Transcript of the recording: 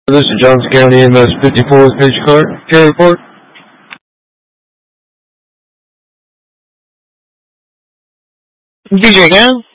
This is Johnson County EMS 54th Page Care Report. DJ again?